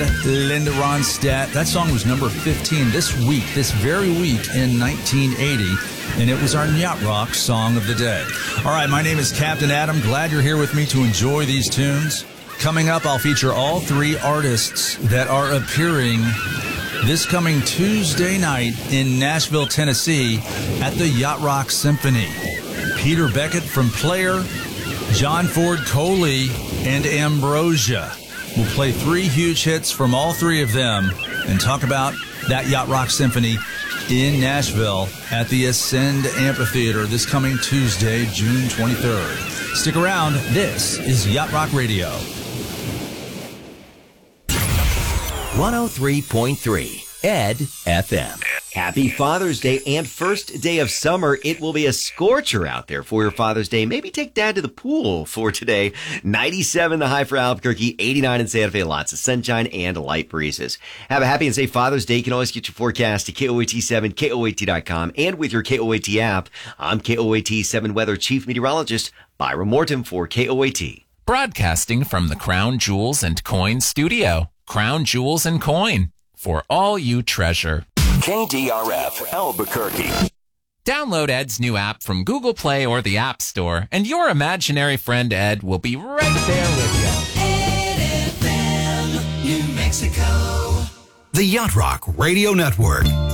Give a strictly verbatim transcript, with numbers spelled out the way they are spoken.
Linda Ronstadt. That song was number fifteen this week, this very week in nineteen eighty, and it was our Yacht Rock Song of the Day. All right, my name is Captain Adam. Glad you're here with me to enjoy these tunes. Coming up, I'll feature all three artists that are appearing this coming Tuesday night in Nashville, Tennessee at the Yacht Rock Symphony. Peter Beckett from Player, John Ford Coley, and Ambrosia. We'll play three huge hits from all three of them and talk about that Yacht Rock Symphony in Nashville at the Ascend Amphitheater this coming Tuesday, June twenty-third. Stick around. This is Yacht Rock Radio. one oh three point three Ed F M. Happy Father's Day and first day of summer. It will be a scorcher out there for your Father's Day. Maybe take Dad to the pool for today. ninety-seven the high for Albuquerque, eighty-nine in Santa Fe. Lots of sunshine and light breezes. Have a happy and safe Father's Day. You can always get your forecast to K O A T seven, K O A T dot com, and with your K O A T app. I'm K O A T seven Weather Chief Meteorologist Byron Morton for K O A T. Broadcasting from the Crown Jewels and Coin Studio. Crown Jewels and Coin. For all you treasure. K D R F, Albuquerque. Download Ed's new app from Google Play or the App Store, and your imaginary friend Ed will be right there with you. Ed F M, New Mexico. The Yacht Rock Radio Network.